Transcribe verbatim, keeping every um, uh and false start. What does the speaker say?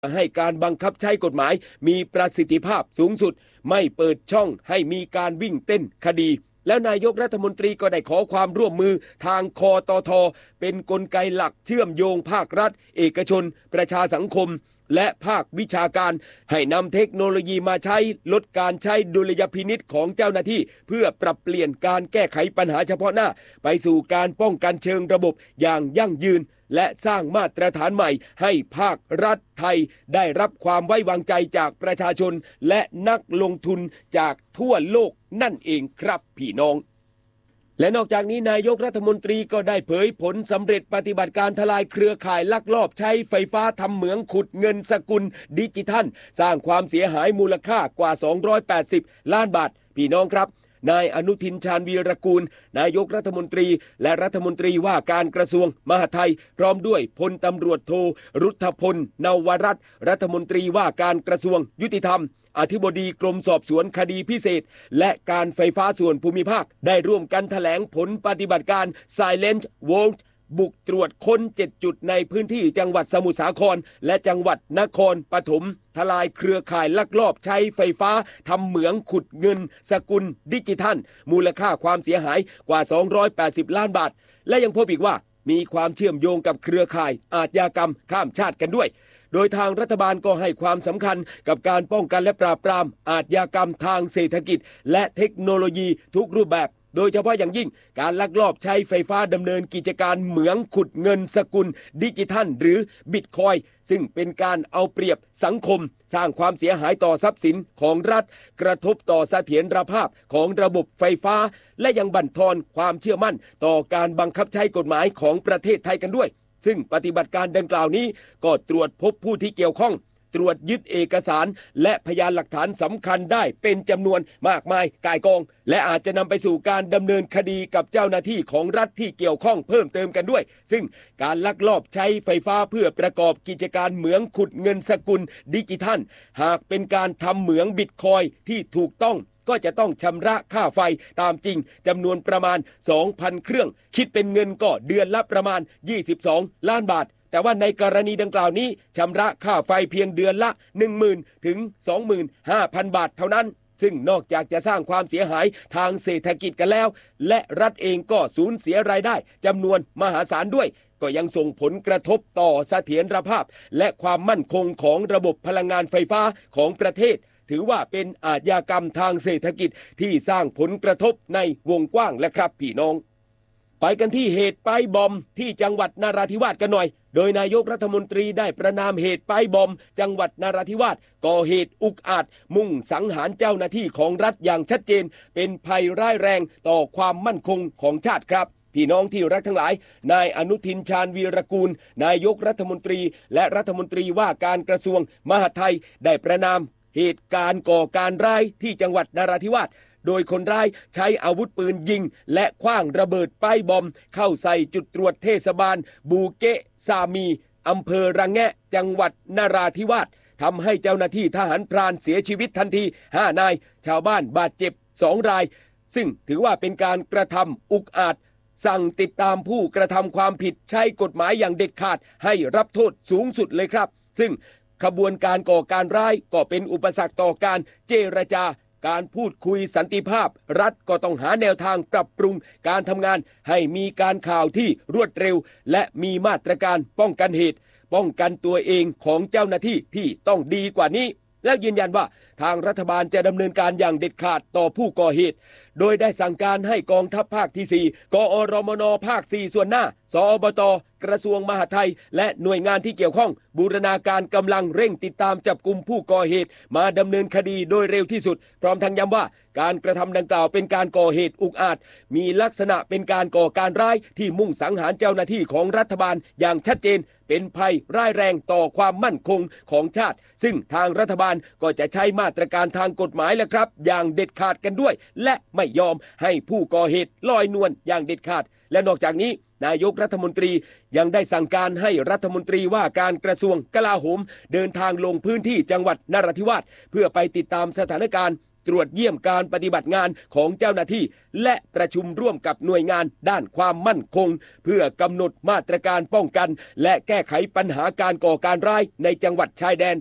ให้การบังคับใช้กฎหมายมีประสิทธิภาพสูงสุดไม่เปิดช่องให้มีการวิ่งเต้นคดีแล้วนายกรัฐมนตรีก็ได้ขอความร่วมมือทางคตท.เป็นกลไกหลักเชื่อมโยงภาครัฐเอกชนประชาสังคมและภาควิชาการให้นำเทคโนโลยีมาใช้ลดการใช้ดุลยพินิจของเจ้าหน้าที่เพื่อปรับเปลี่ยนการแก้ไขปัญหาเฉพาะหน้าไปสู่การป้องกันเชิงระบบอย่างยั่งยืนและสร้างมาตรฐานใหม่ให้ภาครัฐไทยได้รับความไว้วางใจจากประชาชนและนักลงทุนจากทั่วโลกนั่นเองครับพี่น้องและนอกจากนี้นายกรัฐมนตรีก็ได้เผยผลสำเร็จปฏิบัติการทลายเครือข่ายลักลอบใช้ไฟฟ้าทำเหมืองขุดเงินสกุลดิจิทัลสร้างความเสียหายมูลค่ากว่าสองร้อยแปดสิบล้านบาทพี่น้องครับนายอนุทินชาญวีรกูลนายกรัฐมนตรีและรัฐมนตรีว่าการกระทรวงมหาดไทยพร้อมด้วยพลตำรวจโทรุทธพลนวรัตน์รัฐมนตรีว่าการกระทรวงยุติธรรมอธิบดีกรมสอบสวนคดีพิเศษและการไฟฟ้าส่วนภูมิภาคได้ร่วมกันแถลงผลปฏิบัติการ Silent Vault บุกตรวจค้นเจ็ดจุดในพื้นที่จังหวัดสมุทรสาครและจังหวัดนครปฐมทลายเครือข่ายลักลอบใช้ไฟฟ้าทำเหมืองขุดเงินสกุลดิจิทัลมูลค่าความเสียหายกว่าสองร้อยแปดสิบล้านบาทและยังพบอีกว่ามีความเชื่อมโยงกับเครือข่ายอาชญากรรมข้ามชาติกันด้วยโดยทางรัฐบาลก็ให้ความสำคัญกับการป้องกันและปราบปรามอาชญากรรมทางเศรษฐกิจและเทคโนโลยีทุกรูปแบบโดยเฉพาะอย่างยิ่งการลักลอบใช้ไฟฟ้าดำเนินกิจการเหมืองขุดเงินสกุลดิจิทัลหรือบิตคอยน์ซึ่งเป็นการเอาเปรียบสังคมสร้างความเสียหายต่อทรัพย์สินของรัฐกระทบต่อเสถียรภาพของระบบไฟฟ้าและยังบั่นทอนความเชื่อมั่นต่อการบังคับใช้กฎหมายของประเทศไทยกันด้วยซึ่งปฏิบัติการดังกล่าวนี้ก็ตรวจพบผู้ที่เกี่ยวข้องตรวจยึดเอกสารและพยานหลักฐานสำคัญได้เป็นจำนวนมากมายก่ายกองและอาจจะนำไปสู่การดำเนินคดีกับเจ้าหน้าที่ของรัฐที่เกี่ยวข้องเพิ่มเติมกันด้วยซึ่งการลักลอบใช้ไฟฟ้าเพื่อประกอบกิจการเหมืองขุดเงินสกุลดิจิทัลหากเป็นการทำเหมืองบิตคอยน์ที่ถูกต้องก็จะต้องชำระค่าไฟตามจริงจำนวนประมาณ สองพัน เครื่องคิดเป็นเงินก็เดือนละประมาณยี่สิบสองล้านบาทแต่ว่าในกรณีดังกล่าวนี้ชำระค่าไฟเพียงเดือนละ หนึ่งหมื่น ถึง สองหมื่นห้าพัน บาทเท่านั้นซึ่งนอกจากจะสร้างความเสียหายทางเศรษฐกิจกันแล้วและรัฐเองก็สูญเสียรายได้จำนวนมหาศาลด้วยก็ยังส่งผลกระทบต่อเสถียรภาพและความมั่นคงของระบบพลังงานไฟฟ้าของประเทศถือว่าเป็นอาชญากรรมทางเศรษฐกิจที่สร้างผลกระทบในวงกว้างและครับพี่น้องไปกันที่เหตุป้ายบอมที่จังหวัดนราธิวาสกันหน่อยโดยนายกรัฐมนตรีได้ประนามเหตุป้ายบอมจังหวัดนราธิวาสก่อเหตุอุกอาจมุ่งสังหารเจ้าหน้าที่ของรัฐอย่างชัดเจนเป็นภัยร้ายแรงต่อความมั่นคงของชาติครับพี่น้องที่รักทั้งหลายนายอนุทินชาญวีรกูลนายกรัฐมนตรีและรัฐมนตรีว่าการกระทรวงมหาดไทยได้ประนามเหตุการณ์ก่อการร้ายที่จังหวัดนราธิวาสโดยคนร้ายใช้อาวุธปืนยิงและขว้างระเบิดป้ายบอมเข้าใส่จุดตรวจเทศบาลบูเกะซามีอำเภอระแงะจังหวัดนราธิวาสทำให้เจ้าหน้าที่ทหารพรานเสียชีวิตทันทีห้านายชาวบ้านบาดเจ็บสองรายซึ่งถือว่าเป็นการกระทำอุกอาจสั่งติดตามผู้กระทำความผิดใช้กฎหมายอย่างเด็ดขาดให้รับโทษสูงสุดเลยครับซึ่งขบวนการก่อการร้ายก็เป็นอุปสรรคต่อการเจรจาการพูดคุยสันติภาพรัฐก็ต้องหาแนวทางปรับปรุงการทำงานให้มีการข่าวที่รวดเร็วและมีมาตรการป้องกันเหตุป้องกันตัวเองของเจ้าหน้าที่ที่ต้องดีกว่านี้และยืนยันว่าทางรัฐบาลจะดำเนินการอย่างเด็ดขาดต่อผู้ก่อเหตุโดยได้สั่งการให้กองทัพภาคที่สี่กอรมนภาคสี่ส่วนหน้าสอบตกระทรวงมหาดไทยและหน่วยงานที่เกี่ยวข้องบูรณาการกำลังเร่งติดตามจับกุมผู้ก่อเหตุมาดำเนินคดีโดยเร็วที่สุดพร้อมทั้งย้ำว่าการกระทำดังกล่าวเป็นการก่อเหตุอุกอาจมีลักษณะเป็นการก่อการร้ายที่มุ่งสังหารเจ้าหน้าที่ของรัฐบาลอย่างชัดเจนเป็นภัยร้ายแรงต่อความมั่นคงของชาติซึ่งทางรัฐบาลก็จะใช้มาตรการทางกฎหมายแหละครับอย่างเด็ดขาดกันด้วยและไม่ยอมให้ผู้ก่อเหตุลอยนวลอย่างเด็ดขาดและนอกจากนี้นายกรัฐมนตรียังได้สั่งการให้รัฐมนตรีว่าการกระทรวงกลาโหมเดินทางลงพื้นที่จังหวัดนราธิวาสเพื่อไปติดตามสถานการณ์ตรวจเยี่ยมการปฏิบัติงานของเจ้าหน้าที่และประชุมร่วมกับหน่วยงานด้านความมั่นคงเพื่อกำหนดมาตรการป้องกันและแก้ไขปัญหาการก่อการร้ายในจังหวัดชายแดน